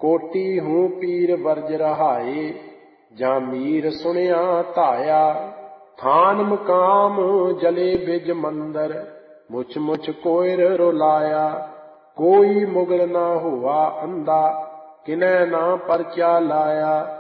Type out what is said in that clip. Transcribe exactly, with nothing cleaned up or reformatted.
कोटि हूँ पीर बरज रहाए, जा मीर सुनिया धाया। थान मुकाम जले बिज मंदर, मुछ मुछ कोयर रुलाया। कोई मुगल ना हुआ अंधा, किनै ना परचा लाया।